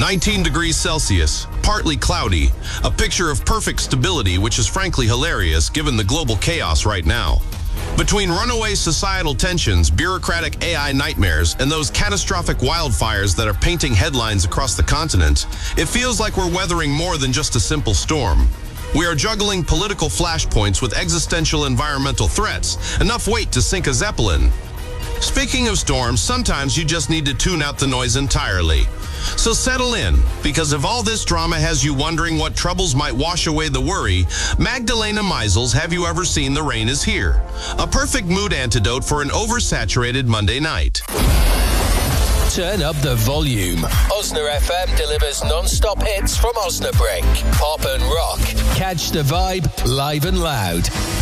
19 degrees Celsius, partly cloudy, a picture of perfect stability, which is frankly hilarious given the global chaos right now. Between runaway societal tensions, bureaucratic AI nightmares, and those catastrophic wildfires that are painting headlines across the continent, it feels like we're weathering more than just a simple storm. We are juggling political flashpoints with existential environmental threats, enough weight to sink a Zeppelin. Speaking of storms, sometimes you just need to tune out the noise entirely. So settle in, because if all this drama has you wondering what troubles might wash away the worry, Magdalena Meisels' Have You Ever Seen the Rain Is Here? A perfect mood antidote for an oversaturated Monday night. Turn up the volume. Osna FM delivers non-stop hits from Osnabrück. Pop and rock. Catch the vibe live and loud.